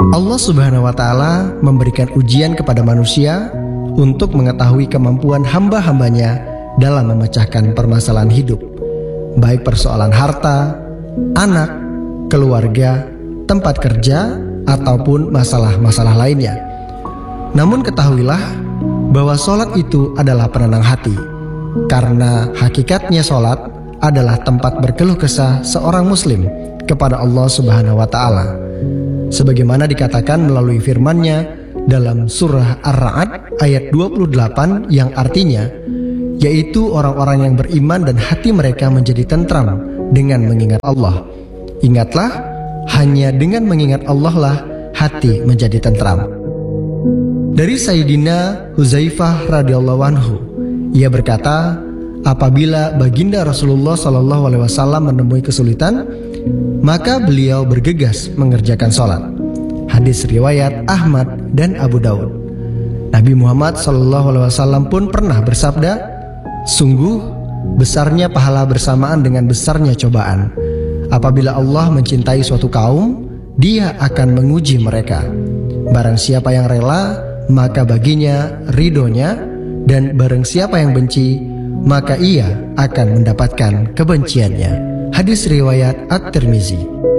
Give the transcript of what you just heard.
Allah Subhanahu wa Ta'ala memberikan ujian kepada manusia untuk mengetahui kemampuan hamba-hambanya dalam memecahkan permasalahan hidup, baik persoalan harta, anak, keluarga, tempat kerja, ataupun masalah-masalah lainnya. Namun ketahuilah bahwa sholat itu adalah penenang hati, karena hakikatnya sholat adalah tempat berkeluh kesah seorang muslim kepada Allah Subhanahu wa Ta'ala, sebagaimana dikatakan melalui firman-Nya dalam surah Ar-Ra'd ayat 28 yang artinya, yaitu orang-orang yang beriman dan hati mereka menjadi tentram dengan mengingat Allah. Ingatlah, hanya dengan mengingat Allah lah hati menjadi tentram. Dari Sayyidina Huzaifah radhiyallahu anhu, ia berkata, apabila baginda Rasulullah SAW menemui kesulitan, maka beliau bergegas mengerjakan sholat. Hadis riwayat Ahmad dan Abu Daud. Nabi Muhammad SAW pun pernah bersabda, sungguh besarnya pahala bersamaan dengan besarnya cobaan. Apabila Allah mencintai suatu kaum, Dia akan menguji mereka. Barang siapa yang rela, maka baginya ridhonya, dan barang siapa yang benci, maka ia akan mendapatkan kebenciannya. Hadis riwayat At-Tirmizi.